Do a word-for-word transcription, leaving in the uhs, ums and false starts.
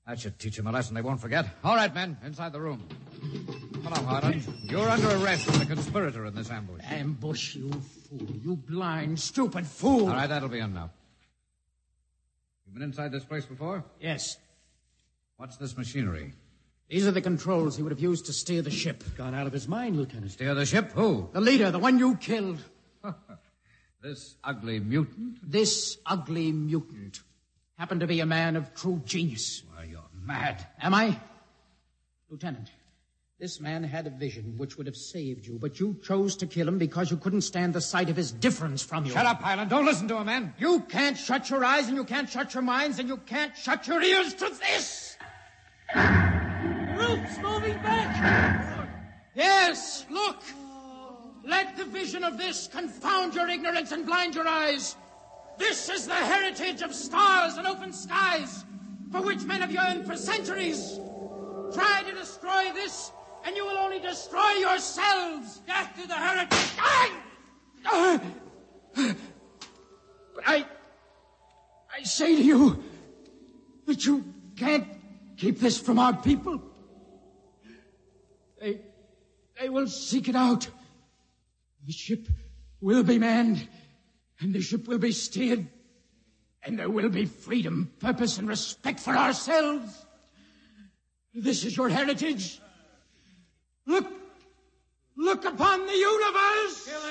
That should teach them a lesson they won't forget. All right, men, inside the room. Come on, Harlan. You're under arrest as a conspirator in this ambush. Ambush, you fool. You blind, stupid fool. All right, that'll be enough. You've been inside this place before? Yes. What's this machinery? These are the controls he would have used to steer the ship. Gone out of his mind, Lieutenant. Steer the ship? Who? The leader, the one you killed. This ugly mutant? This ugly mutant happened to be a man of true genius. Why, you're mad. Am I? Lieutenant, this man had a vision which would have saved you, but you chose to kill him because you couldn't stand the sight of his difference from you. Shut up, Highland. Don't listen to him, man. You can't shut your eyes, and you can't shut your minds, and you can't shut your ears to this. The roof's moving back. Yes, look. Let the vision of this confound your ignorance and blind your eyes. This is the heritage of stars and open skies, for which men have yearned for centuries. Try to destroy this, and you will only destroy yourselves. Death to the heritage. I... But I... I say to you that you can't keep this from our people. They... They will seek it out. The ship will be manned, and the ship will be steered, and there will be freedom, purpose, and respect for ourselves. This is your heritage. Look, look upon the universe.